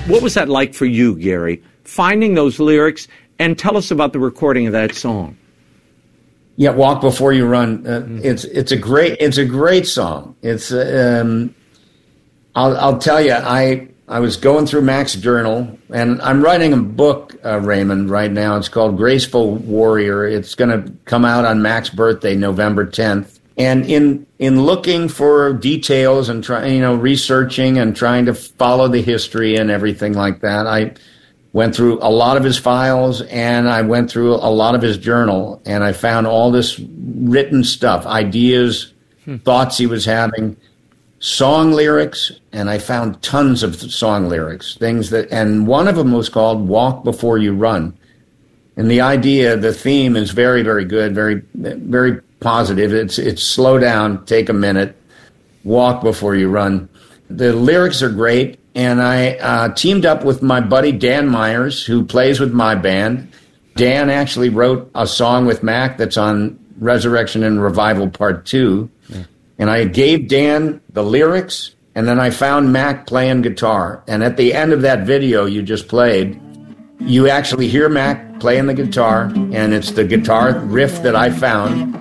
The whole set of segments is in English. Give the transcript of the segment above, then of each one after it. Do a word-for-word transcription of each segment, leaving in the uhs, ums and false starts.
What was that like for you, Gary, finding those lyrics, and tell us about the recording of that song? Yeah, Walk Before You Run. Uh, mm. It's it's a great it's a great song. It's um, I'll I'll tell you, I I was going through Mac's journal, and I'm writing a book, uh, Raymond, right now. It's called Graceful Warrior. It's going to come out on Mac's birthday, November tenth. And in in looking for details and trying, you know, researching and trying to follow the history and everything like that, I went through a lot of his files, and I went through a lot of his journal, and I found all this written stuff, ideas, hmm. thoughts he was having, song lyrics, and I found tons of song lyrics, things that, and one of them was called Walk Before You Run. And the idea, the theme is very, very good, very, very positive. It's, it's slow down, take a minute, walk before you run. The lyrics are great. And I uh, teamed up with my buddy Dan Myers, who plays with my band. Dan actually wrote a song with Mac that's on Resurrection and Revival Part two. Yeah. And I gave Dan the lyrics, and then I found Mac playing guitar. And at the end of that video you just played, you actually hear Mac playing the guitar, and it's the guitar riff that I found.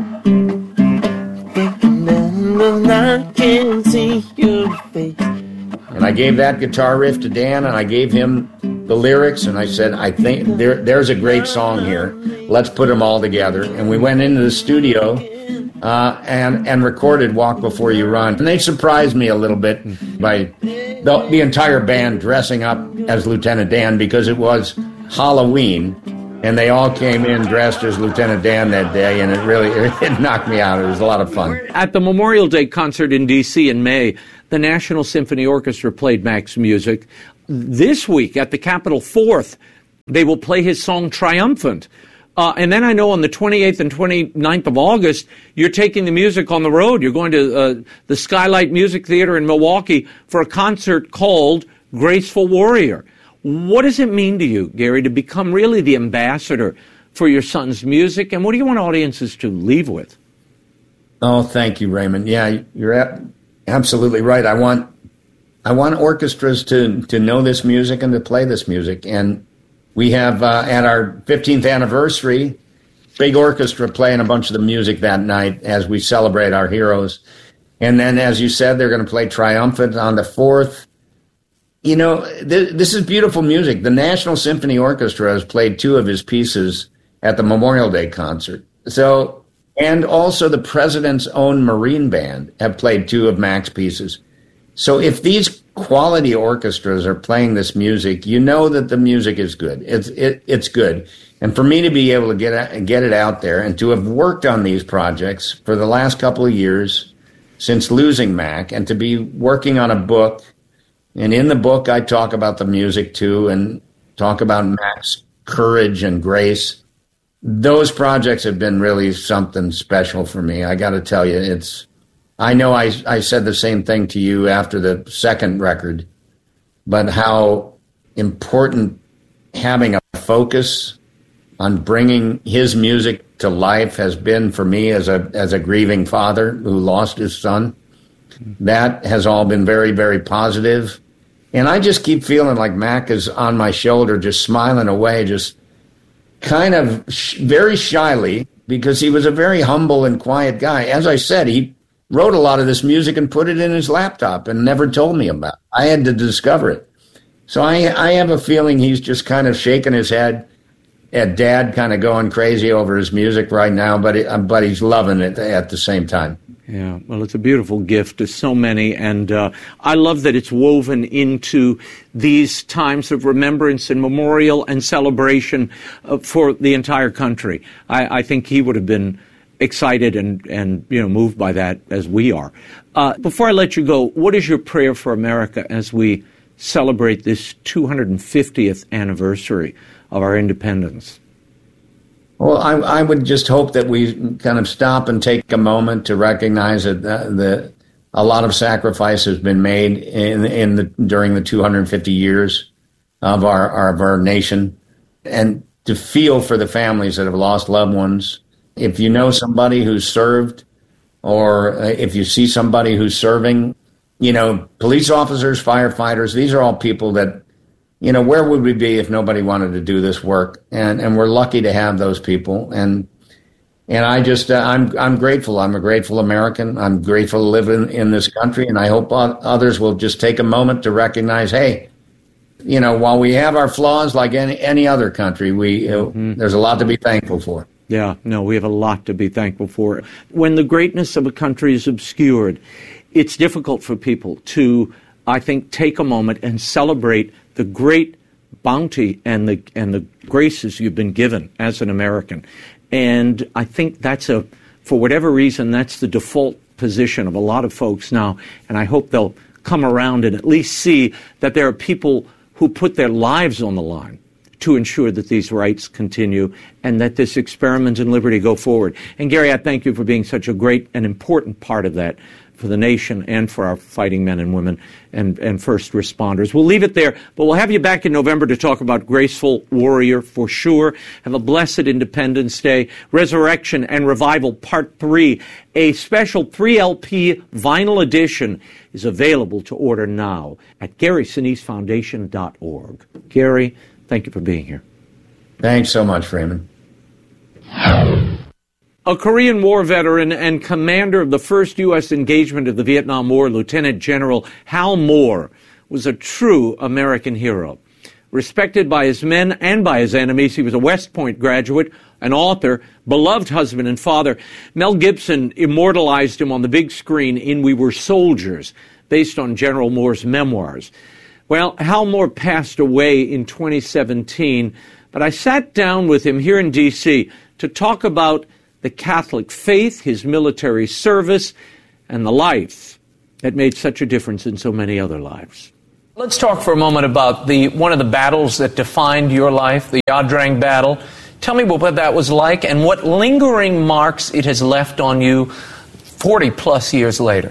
I can see your face. And I gave that guitar riff to Dan, and I gave him the lyrics, and I said, I think there, there's a great song here. Let's put them all together. And we went into the studio uh, and, and recorded Walk Before You Run. And they surprised me a little bit by the, the entire band dressing up as Lieutenant Dan, because it was Halloween, and they all came in dressed as Lieutenant Dan that day, and it really it knocked me out. It was a lot of fun. At the Memorial Day concert in D C in May, the National Symphony Orchestra played Mac's music. This week at the Capitol Fourth, they will play his song Triumphant. Uh, and then I know on the twenty-eighth and twenty-ninth of August, you're taking the music on the road. You're going to uh, the Skylight Music Theater in Milwaukee for a concert called Graceful Warrior. What does it mean to you, Gary, to become really the ambassador for your son's music? And what do you want audiences to leave with? Oh, thank you, Raymond. Yeah, you're at absolutely right. I want I want orchestras to, to know this music and to play this music. And we have, uh, at our fifteenth anniversary, big orchestra playing a bunch of the music that night as we celebrate our heroes. And then, as you said, they're going to play Triumphant on the fourth. You know, th- this is beautiful music. The National Symphony Orchestra has played two of his pieces at the Memorial Day concert. So, and also the President's own Marine Band have played two of Mac's pieces. So if these quality orchestras are playing this music, you know that the music is good. It's it, it's good. And for me to be able to get get it out there and to have worked on these projects for the last couple of years since losing Mac, and to be working on a book, and in the book I talk about the music too, and talk about Mac's courage and grace. Those projects have been really something special for me. I got to tell you, it's. I know I I said the same thing to you after the second record, but how important having a focus on bringing his music to life has been for me as a as a grieving father who lost his son. That has all been very, very positive. And I just keep feeling like Mac is on my shoulder, just smiling away, just kind of sh- very shyly, because he was a very humble and quiet guy. As I said, he wrote a lot of this music and put it in his laptop and never told me about it. I had to discover it. So I, I have a feeling he's just kind of shaking his head at Dad, kind of going crazy over his music right now, but it, but he's loving it at the same time. Yeah, well, it's a beautiful gift to so many, and uh, I love that it's woven into these times of remembrance and memorial and celebration uh, for the entire country. I, I think he would have been excited and, and you know, moved by that as we are. Uh, before I let you go, what is your prayer for America as we celebrate this two hundred fiftieth anniversary of our independence? Well, I, I would just hope that we kind of stop and take a moment to recognize that the, the a lot of sacrifice has been made in, in the during the two hundred fifty years of our, our of our nation, and to feel for the families that have lost loved ones. If you know somebody who's served, or if you see somebody who's serving, you know, police officers, firefighters, these are all people that you know, where would we be if nobody wanted to do this work? And and we're lucky to have those people. And and I just, uh, I'm I'm grateful. I'm a grateful American. I'm grateful to live in, in this country. And I hope others will just take a moment to recognize, hey, you know, while we have our flaws like any, any other country, we mm-hmm. uh, there's a lot to be thankful for. Yeah, no, we have a lot to be thankful for. When the greatness of a country is obscured, it's difficult for people to, I think, take a moment and celebrate the great bounty and the and the graces you've been given as an American. And I think that's a, for whatever reason, that's the default position of a lot of folks now. And I hope they'll come around and at least see that there are people who put their lives on the line to ensure that these rights continue and that this experiment in liberty go forward. And Gary, I thank you for being such a great and important part of that for the nation and for our fighting men and women and, and first responders. We'll leave it there, but we'll have you back in November to talk about Graceful Warrior for sure. Have a blessed Independence Day. Resurrection and Revival Part three, a special three L P vinyl edition, is available to order now at Gary Sinise Foundation dot org. Gary, thank you for being here. Thanks so much, Raymond. A Korean War veteran and commander of the first U S engagement of the Vietnam War, Lieutenant General Hal Moore, was a true American hero. Respected by his men and by his enemies, he was a West Point graduate, an author, beloved husband and father. Mel Gibson immortalized him on the big screen in We Were Soldiers, based on General Moore's memoirs. Well, Hal Moore passed away in twenty seventeen, but I sat down with him here in D C to talk about the Catholic faith, his military service, and the life that made such a difference in so many other lives. Let's talk for a moment about the one of the battles that defined your life, the Ia Drang battle. Tell me what that was like and what lingering marks it has left on you forty plus years later.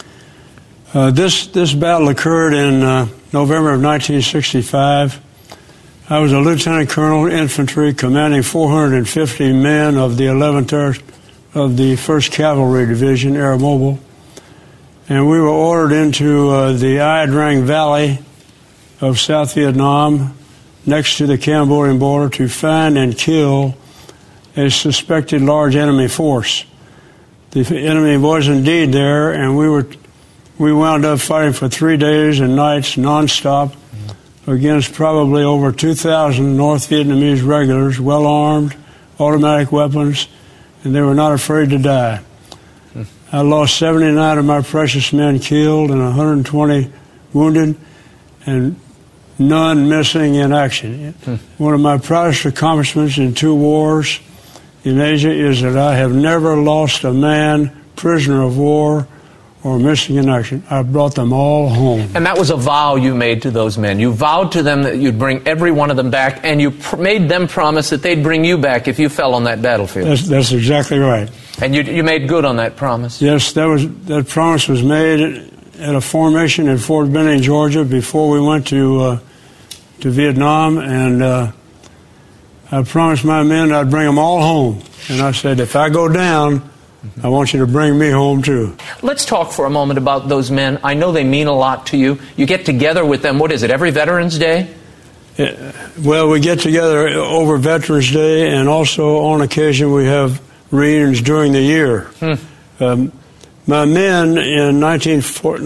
Uh, this, this battle occurred in uh, November of nineteen sixty-five. I was a lieutenant colonel infantry commanding four hundred fifty men of the eleventh of the first Cavalry Division, Air Mobile. And we were ordered into uh, the Ia Drang Valley of South Vietnam, next to the Cambodian border, to find and kill a suspected large enemy force. The enemy was indeed there, and we were we wound up fighting for three days and nights nonstop against probably over two thousand North Vietnamese regulars, well-armed, automatic weapons, and they were not afraid to die. Hmm. I lost seventy-nine of my precious men killed and one hundred twenty wounded, and none missing in action. Hmm. One of my proudest accomplishments in two wars in Asia is that I have never lost a man prisoner of war or missing in action. I brought them all home. And that was a vow you made to those men. You vowed to them that you'd bring every one of them back, and you pr- made them promise that they'd bring you back if you fell on that battlefield. That's, that's exactly right. And you, you made good on that promise? Yes, that was that promise was made at a formation in Fort Benning, Georgia, before we went to uh, to Vietnam, and uh, I promised my men I'd bring them all home. And I said, if I go down, I want you to bring me home, too. Let's talk for a moment about those men. I know they mean a lot to you. You get together with them, what is it, every Veterans Day? Yeah, well, we get together over Veterans Day, and also on occasion we have reunions during the year. Hmm. Um, my men in nineteen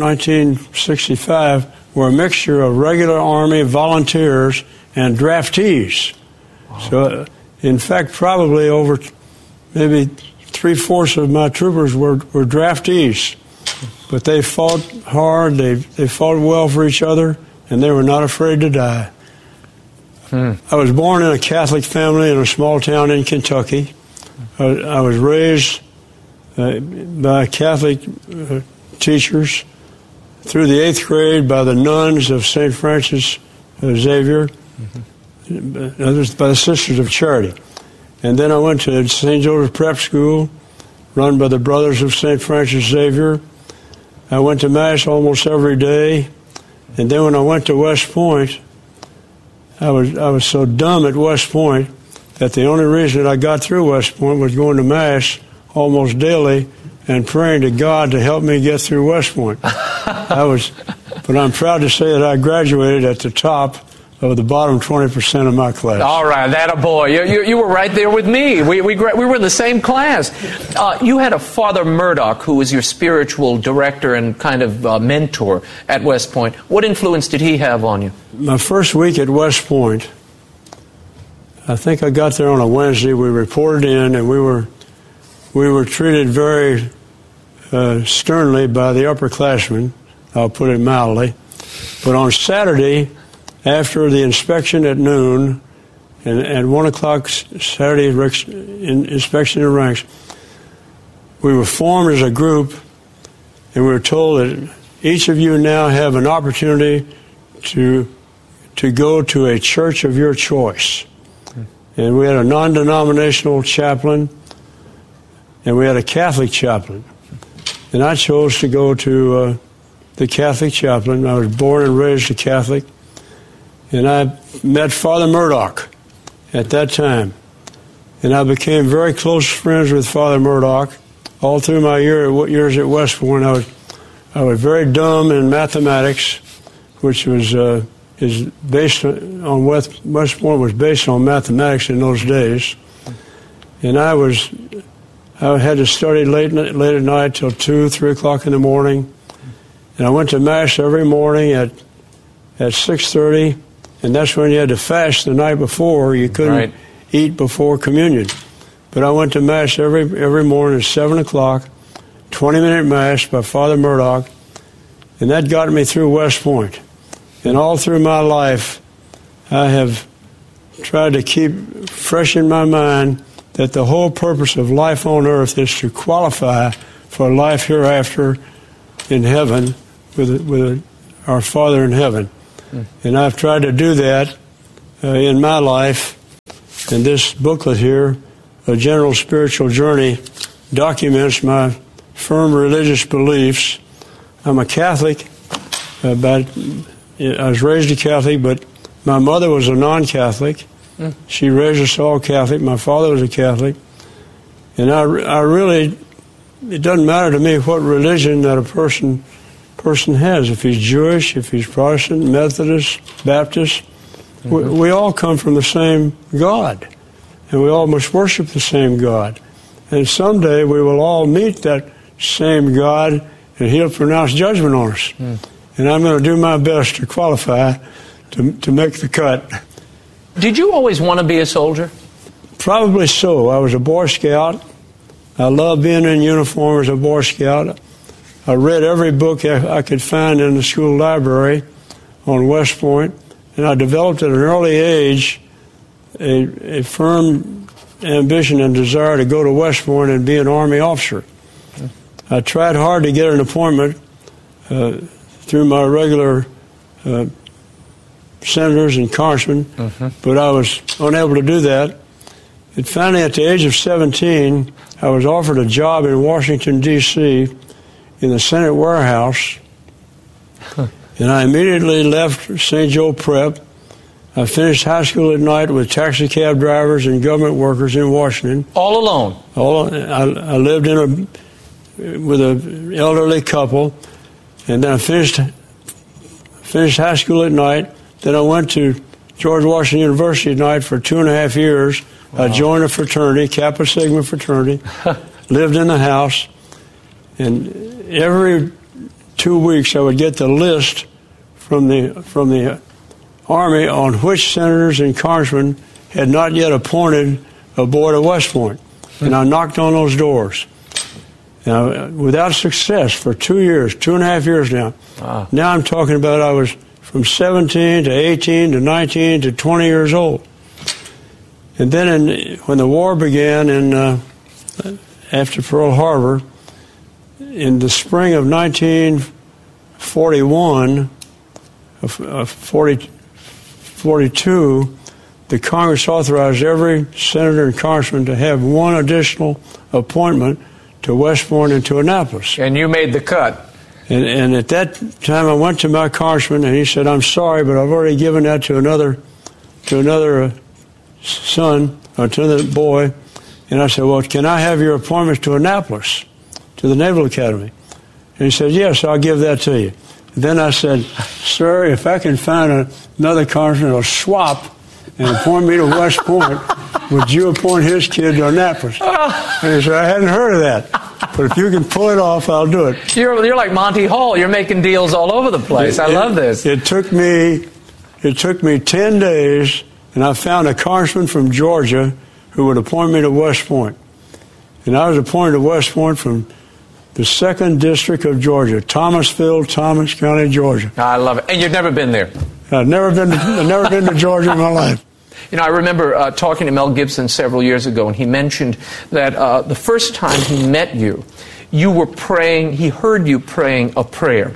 sixty-five were a mixture of regular Army volunteers and draftees. Wow. So, uh, in fact, probably over maybe three-fourths of my troopers were, were draftees, but they fought hard, they they fought well for each other, and they were not afraid to die. Hmm. I was born in a Catholic family in a small town in Kentucky. I, I was raised uh, by Catholic uh, teachers through the eighth grade by the nuns of Saint Francis uh, Xavier, mm-hmm. others by the Sisters of Charity. And then I went to Saint Joseph Prep School, run by the Brothers of Saint Francis Xavier. I went to Mass almost every day. And then when I went to West Point, I was I was so dumb at West Point that the only reason that I got through West Point was going to Mass almost daily and praying to God to help me get through West Point. I was, but I'm proud to say that I graduated at the top of the bottom twenty percent of my class. All right, that a boy. You, you, you were right there with me. We, we, we were in the same class. Uh, you had a Father Murdoch who was your spiritual director and kind of uh, mentor at West Point. What influence did he have on you? My first week at West Point, I think I got there on a Wednesday. We reported in, and we were we were treated very uh, sternly by the upperclassmen. I'll put it mildly. But on Saturday, after the inspection at noon, and at one o'clock Saturday inspection in ranks, we were formed as a group, and we were told that each of you now have an opportunity to to go to a church of your choice. And we had a non-denominational chaplain, and we had a Catholic chaplain. And I chose to go to uh, the Catholic chaplain. I was born and raised a Catholic. And I met Father Murdoch at that time. And I became very close friends with Father Murdoch. All through my year, years at West Point, I was, I was very dumb in mathematics, which was uh, is based on West, West Point was based on mathematics in those days. And I was I had to study late late at night till two, three o'clock in the morning. And I went to Mass every morning at at six thirty. And that's when you had to fast the night before. You couldn't right. eat before communion. But I went to Mass every every morning at seven o'clock, twenty-minute Mass by Father Murdoch, and that got me through West Point. And all through my life, I have tried to keep fresh in my mind that the whole purpose of life on earth is to qualify for life hereafter in heaven with, with our Father in heaven. And I've tried to do that uh, in my life. And this booklet here, A General Spiritual Journey, documents my firm religious beliefs. I'm a Catholic. About, I was raised a Catholic, but my mother was a non-Catholic. Mm. She raised us all Catholic. My father was a Catholic. And I, I really, it doesn't matter to me what religion that a person person has. If he's Jewish, if he's Protestant, Methodist, Baptist, mm-hmm. we, we all come from the same God, and we all must worship the same God. And someday we will all meet that same God, and He'll pronounce judgment on us. Mm. And I'm going to do my best to qualify to to make the cut. Did you always want to be a soldier? Probably so. I was a Boy Scout. I loved being in uniform as a Boy Scout. I read every book I could find in the school library on West Point, and I developed at an early age a, a firm ambition and desire to go to West Point and be an Army officer. I tried hard to get an appointment uh, through my regular uh, senators and congressmen, uh-huh. but I was unable to do that. And finally, at the age of seventeen, I was offered a job in Washington, D C, in the Senate warehouse, huh. and I immediately left Saint Joe Prep. I finished high school at night with taxi cab drivers and government workers in Washington. All alone? All, I, I lived in a with an elderly couple, and then I finished finished high school at night. Then I went to George Washington University at night for two and a half years. Wow. I joined a fraternity, Kappa Sigma fraternity, lived in the house, and every two weeks I would get the list from the from the Army on which senators and congressmen had not yet appointed a boy to West Point. And I knocked on those doors. Now, without success for two years, two and a half years now. Wow. Now I'm talking about I was from seventeen to eighteen to nineteen to twenty years old. And then in, when the war began in uh, after Pearl Harbor, in the spring of nineteen forty-one, uh, forty, forty-two, the Congress authorized every senator and congressman to have one additional appointment to West Point and to Annapolis. And you made the cut. And, and at that time, I went to my congressman, and he said, "I'm sorry, but I've already given that to another, to another uh, son, or to another boy." And I said, "Well, can I have your appointment to Annapolis, to the Naval Academy?" And he said, "Yes, I'll give that to you." Then I said, sir, if I can find a, another congressman to swap and appoint me to West Point, would you appoint his kid to Annapolis? And he said, I hadn't heard of that. But if you can pull it off, I'll do it. You're, you're like Monty Hall. You're making deals all over the place. It, I love this. It took me, it took me ten days, and I found a congressman from Georgia who would appoint me to West Point. And I was appointed to West Point from the second District of Georgia, Thomasville, Thomas County, Georgia. I love it. And you've never been there? I've never been to, I've never been to Georgia in my life. You know, I remember uh, talking to Mel Gibson several years ago, and he mentioned that uh, the first time he met you, you were praying, he heard you praying a prayer.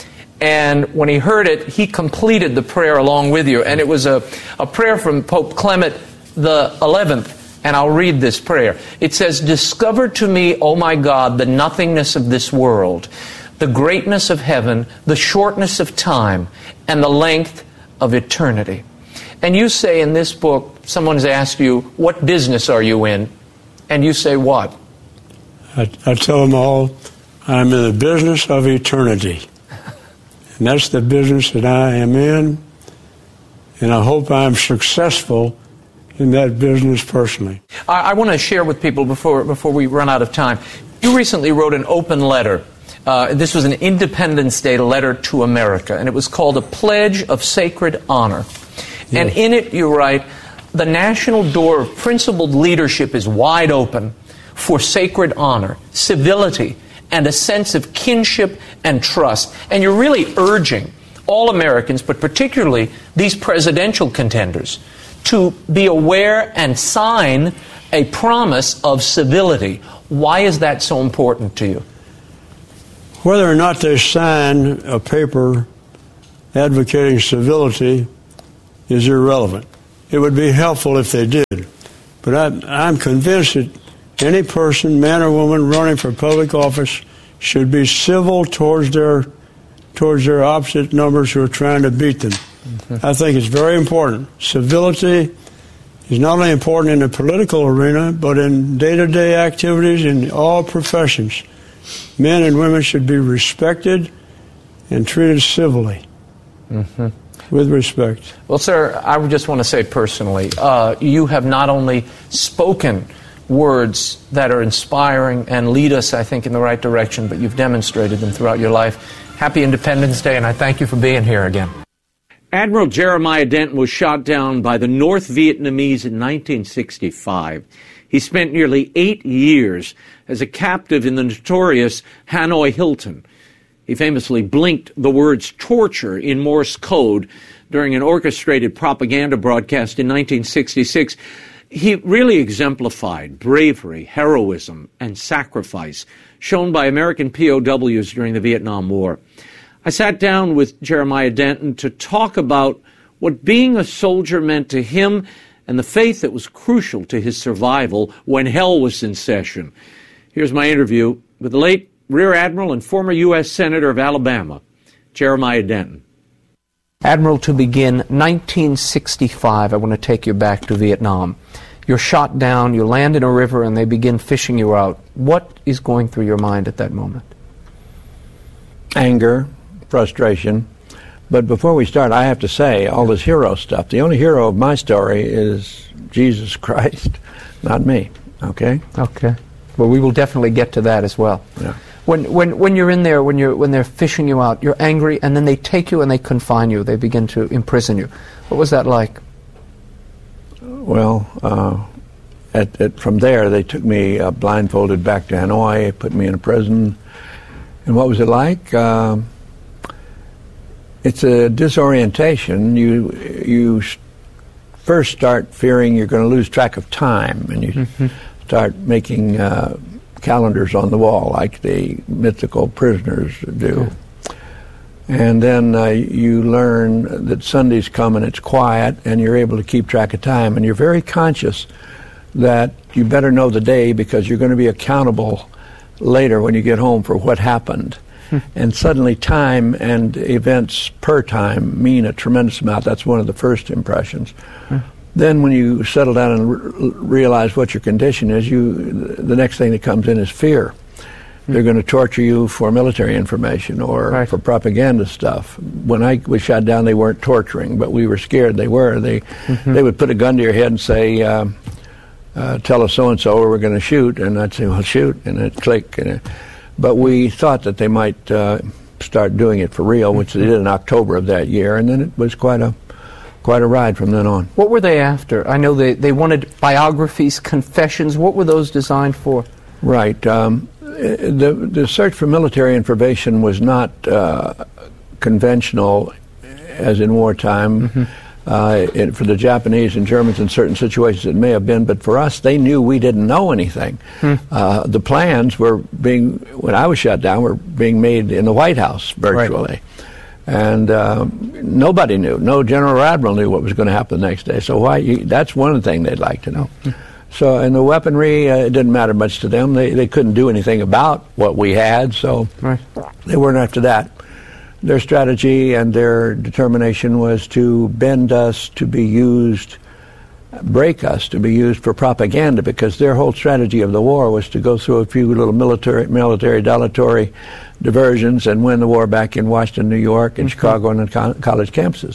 And when he heard it, he completed the prayer along with you. And it was a, a prayer from Pope Clement the eleventh. And I'll read this prayer. It says, discover to me, O my God, the nothingness of this world, the greatness of heaven, the shortness of time, and the length of eternity. And you say in this book, someone's asked you, what business are you in? And you say what? I, I tell them all, I'm in the business of eternity. And that's the business that I am in. And I hope I'm successful in that business personally. I, I want to share with people before, before we run out of time. You recently wrote an open letter. Uh, this was an Independence Day letter to America, and it was called A Pledge of Sacred Honor. Yes. And in it you write, the national door of principled leadership is wide open for sacred honor, civility, and a sense of kinship and trust. And you're really urging all Americans, but particularly these presidential contenders, to be aware and sign a promise of civility. Why is that so important to you? Whether or not they sign a paper advocating civility is irrelevant. It would be helpful if they did. But I'm, I'm convinced that any person, man or woman, running for public office should be civil towards their towards their opposite numbers who are trying to beat them. Mm-hmm. I think it's very important. Civility is not only important in the political arena, but in day-to-day activities in all professions. Men and women should be respected and treated civilly, mm-hmm. with respect. Well, sir, I just want to say personally, uh, you have not only spoken words that are inspiring and lead us, I think, in the right direction, but you've demonstrated them throughout your life. Happy Independence Day, and I thank you for being here again. Admiral Jeremiah Denton was shot down by the North Vietnamese in nineteen sixty-five. He spent nearly eight years as a captive in the notorious Hanoi Hilton. He famously blinked the words torture in Morse code during an orchestrated propaganda broadcast in nineteen sixty-six. He really exemplified bravery, heroism, and sacrifice shown by American P O Ws during the Vietnam War. I sat down with Jeremiah Denton to talk about what being a soldier meant to him and the faith that was crucial to his survival when hell was in session. Here's my interview with the late Rear Admiral and former U S Senator of Alabama, Jeremiah Denton. Admiral, to begin, nineteen sixty-five, I want to take you back to Vietnam. You're shot down, you land in a river, and they begin fishing you out. What is going through your mind at that moment? Anger, frustration. But before we start, I have to say, all this hero stuff, the only hero of my story is Jesus Christ, not me, okay? Okay. Well, we will definitely get to that as well. Yeah. When, when, when you're in there, when, you're, when they're fishing you out, you're angry, and then they take you and they confine you. They begin to imprison you. What was that like? Well, uh, at, at, from there, they took me uh, blindfolded back to Hanoi, put me in a prison. And what was it like? Uh, it's a disorientation. You, you first start fearing you're going to lose track of time, and you mm-hmm. start making uh, calendars on the wall like the mythical prisoners do. Okay. And then uh, you learn that Sundays come and it's quiet and you're able to keep track of time, and you're very conscious that you better know the day because you're going to be accountable later when you get home for what happened. Hmm. And suddenly time and events per time mean a tremendous amount. That's one of the first impressions. Hmm. Then when you settle down and re- realize what your condition is, you the next thing that comes in is fear. they're going to torture you for military information or Right. for propaganda stuff. When I was shot down, they weren't torturing, but we were scared they were. They Mm-hmm. they would put a gun to your head and say, uh, uh, tell us so-and-so or we're going to shoot. And I'd say, well, shoot. And it'd click. And it, but we thought that they might uh, start doing it for real, which they did in October of that year. And then it was quite a quite a ride from then on. What were they after? I know they, they wanted biographies, confessions. What were those designed for? Right. Um, the the search for military information was not uh, conventional, as in wartime. Mm-hmm. Uh, it, for the Japanese and Germans in certain situations it may have been, but for us they knew we didn't know anything. Hmm. Uh, the plans were being, when I was shot down, were being made in the White House virtually. Right. And uh, nobody knew. No general or admiral knew what was going to happen the next day. So why? You, that's one thing they'd like to know. So, and the weaponry, uh, it didn't matter much to them. They they couldn't do anything about what we had, so Right. they weren't after that. Their strategy and their determination was to bend us to be used, break us to be used for propaganda, because their whole strategy of the war was to go through a few little military, military dilatory diversions and win the war back in Washington, New York, and mm-hmm. Chicago, and in co- college campuses.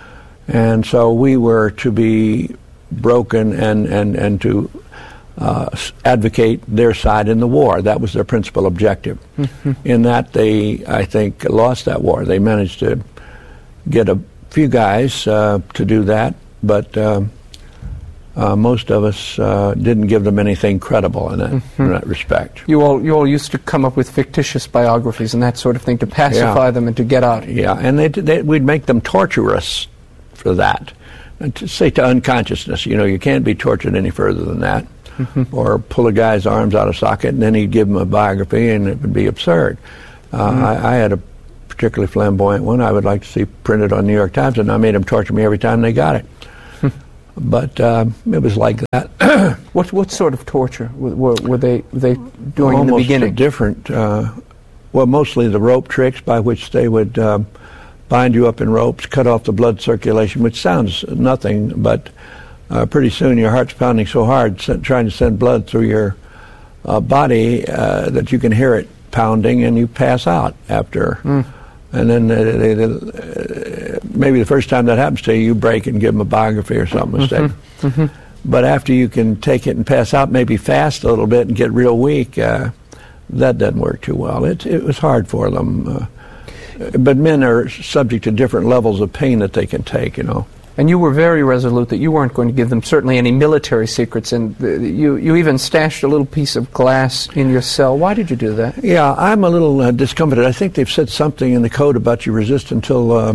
And so we were to be broken and, and, and to uh, advocate their side in the war. That was their principal objective. Mm-hmm. In that, they, I think, lost that war. They managed to get a few guys uh, to do that, but uh, uh, most of us uh, didn't give them anything credible in that, mm-hmm. in that respect. You all you all used to come up with fictitious biographies and that sort of thing to pacify Yeah. them and to get out. Yeah, and they, they, we'd make them torture us for that. And to say to unconsciousness, you know, you can't be tortured any further than that. Mm-hmm. Or pull a guy's arms out of socket and then he'd give him a biography and it would be absurd. Uh, mm-hmm. I, I had a particularly flamboyant one I would like to see printed on New York Times, and I made them torture me every time they got it. But uh, it was like that. What what sort of torture were, were, were they were they doing Almost in the beginning? different. Uh, well, mostly the rope tricks by which they would um, bind you up in ropes, cut off the blood circulation, which sounds nothing, but uh, pretty soon your heart's pounding so hard sent, trying to send blood through your uh, body uh, that you can hear it pounding and you pass out after. Mm. And then they, they, they, uh, maybe the first time that happens to you, you break and give them a biography or something mistake. Mm-hmm. Mm-hmm. But after you can take it and pass out, maybe fast a little bit and get real weak, uh, that doesn't work too well. It, it was hard for them. Uh, but men are subject to different levels of pain that they can take, you know. And you were very resolute that you weren't going to give them certainly any military secrets, and the, you you even stashed a little piece of glass in your cell. Why did you do that? Yeah, I'm a little uh, discomforted. I think they've said something in the code about you resist until uh,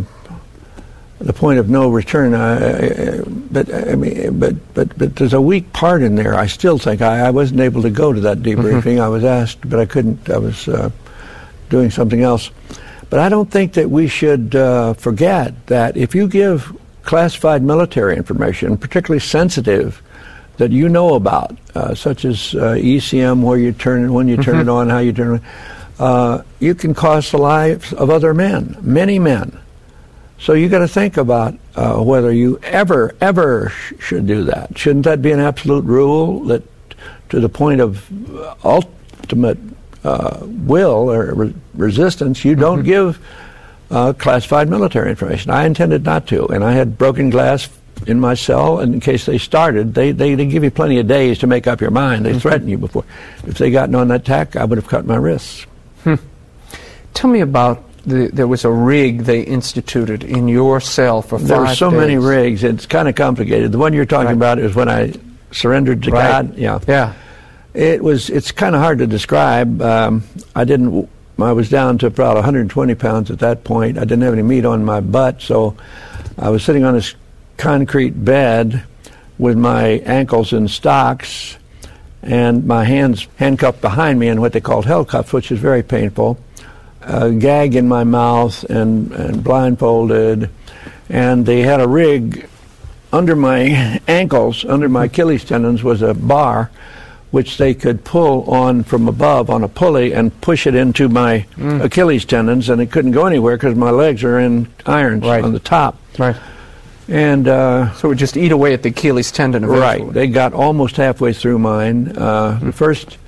the point of no return. I, I, but I mean, but but but there's a weak part in there. I still think I, I wasn't able to go to that debriefing. Mm-hmm. I was asked, but I couldn't. I was uh, doing something else. But I don't think that we should uh, forget that if you give classified military information, particularly sensitive, that you know about, uh, such as uh, E C M, where you turn when you turn mm-hmm. it on, how you turn it on, uh, you can cost the lives of other men, many men. So you got to think about uh, whether you ever, ever sh- should do that. Shouldn't that be an absolute rule that, to the point of ultimate uh, will or re- resistance, you don't mm-hmm. give Uh, classified military information? I intended not to, and I had broken glass in my cell, and in case they started, they, they, they give you plenty of days to make up your mind. They mm-hmm. threaten you before. If they gotten on that tack, I would have cut my wrists. Hmm. Tell me about, the, there was a rig they instituted in your cell for five days. There were so days. many rigs, it's kind of complicated. The one you're talking right. about is when I surrendered to right. God. Yeah. Yeah. It was, it's kind of hard to describe. Um, I didn't... I was down to about one hundred twenty pounds at that point. I didn't have any meat on my butt, so I was sitting on this concrete bed with my ankles in stocks and my hands handcuffed behind me in what they called hell cuffs, which is very painful, a gag in my mouth and, and blindfolded. And they had a rig under my ankles, under my Achilles tendons was a bar, which they could pull on from above on a pulley and push it into my mm. Achilles tendons, and it couldn't go anywhere because my legs are in irons right. on the top. Right. And uh, so it would just eat away at the Achilles tendon eventually. Right. They got almost halfway through mine. Uh, mm. The first,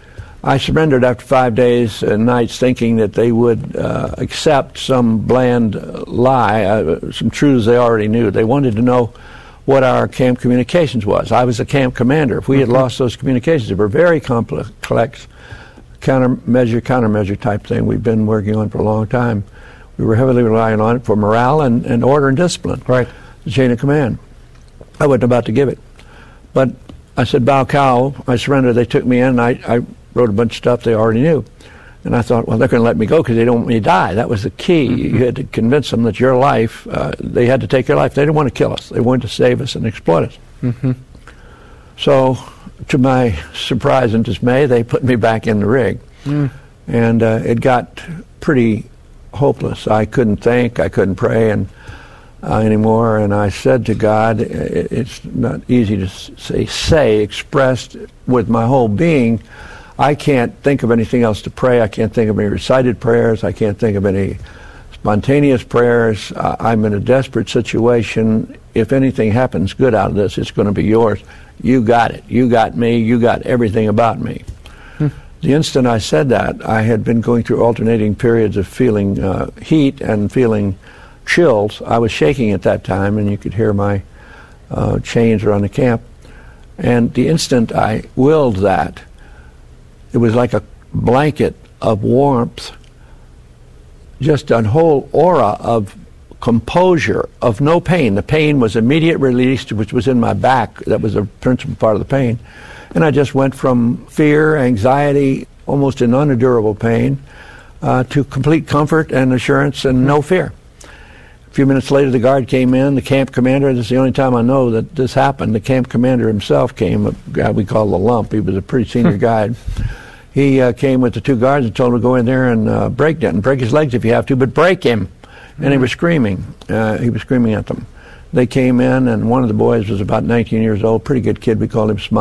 I surrendered after five days and nights, thinking that they would uh, accept some bland uh, lie, uh, some truths they already knew. They wanted to know what our camp communications was. I was a camp commander. If we had lost those communications, they were very complex, countermeasure, countermeasure type thing we've been working on for a long time. We were heavily relying on it for morale and, and order and discipline. Right. The chain of command. I wasn't about to give it. But I said, bow cow, I surrendered. They took me in, and I, I wrote a bunch of stuff they already knew. And I thought, well, they're going to let me go because they don't want me to die. That was the key. Mm-hmm. You had to convince them that your life, uh, they had to take your life. They didn't want to kill us. They wanted to save us and exploit us. Mm-hmm. So, to my surprise and dismay, they put me back in the rig. Mm. And uh, it got pretty hopeless. I couldn't think, I couldn't pray and uh, anymore. And I said to God, it, it's not easy to say, say, expressed with my whole being, I can't think of anything else to pray. I can't think of any recited prayers. I can't think of any spontaneous prayers. Uh, I'm in a desperate situation. If anything happens good out of this, it's going to be yours. You got it. You got me. You got everything about me. Hmm. The instant I said that, I had been going through alternating periods of feeling uh, heat and feeling chills. I was shaking at that time, and you could hear my uh, chains around the camp. And the instant I willed that, it was like a blanket of warmth, just a whole aura of composure, of no pain. The pain was immediate release, which was in my back. That was the principal part of the pain. And I just went from fear, anxiety, almost an unendurable pain, uh, to complete comfort and assurance and no fear. A few minutes later, the guard came in, the camp commander. This is the only time I know that this happened. The camp commander himself came, a guy we call the Lump. He was a pretty senior guy. He uh, came with the two guards and told him to go in there and uh, break it, and break his legs if you have to, but break him. And mm-hmm. he was screaming. Uh, he was screaming at them. They came in, and one of the boys was about nineteen years old, pretty good kid. We called him Smile.